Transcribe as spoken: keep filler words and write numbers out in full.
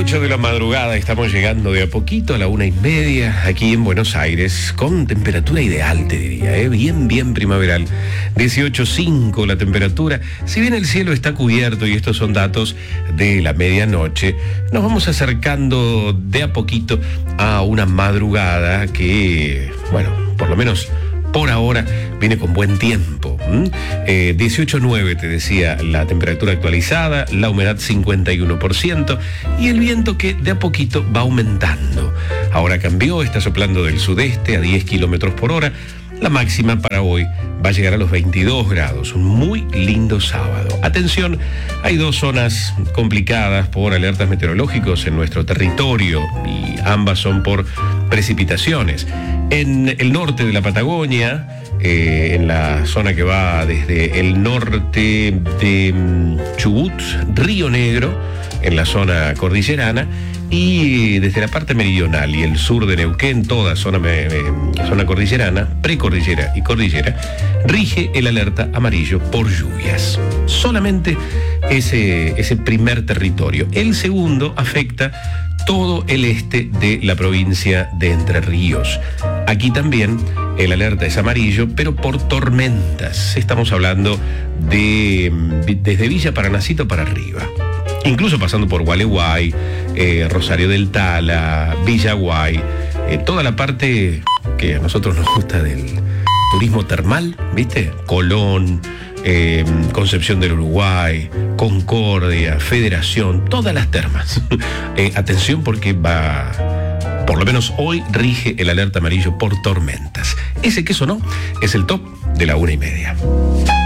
ocho de la madrugada, estamos llegando de a poquito a la una y media aquí en Buenos Aires, con temperatura ideal, te diría, ¿eh? bien, bien primaveral. dieciocho punto cinco la temperatura. Si bien el cielo está cubierto y estos son datos de la medianoche, nos vamos acercando de a poquito a una madrugada que, bueno, por lo menos por ahora viene con buen tiempo. ¿Mm? Eh, dieciocho punto nueve te decía la temperatura actualizada, la humedad cincuenta y uno por ciento y el viento que de a poquito va aumentando. Ahora cambió, está soplando del sudeste a diez kilómetros por hora. La máxima para hoy va a llegar a los veintidós grados, un muy lindo sábado. Atención, hay dos zonas complicadas por alertas meteorológicos en nuestro territorio y ambas son por precipitaciones. En el norte de la Patagonia, eh, en la zona que va desde el norte de Chubut, Río Negro, en la zona cordillerana, y desde la parte meridional y el sur de Neuquén, toda zona, eh, zona cordillerana, precordillera y cordillera, rige el alerta amarillo por lluvias. Solamente ese, ese primer territorio. El segundo afecta todo el este de la provincia de Entre Ríos. Aquí también el alerta es amarillo, pero por tormentas. Estamos hablando de desde Villa Paranacito para arriba. Incluso pasando por Gualeguay, eh, Rosario del Tala, Villaguay, eh, toda la parte que a nosotros nos gusta del turismo termal, ¿viste? Colón, eh, Concepción del Uruguay, Concordia, Federación, todas las termas. eh, atención porque va, por lo menos hoy rige el alerta amarillo por tormentas. Ese que sonó es el top de la una y media.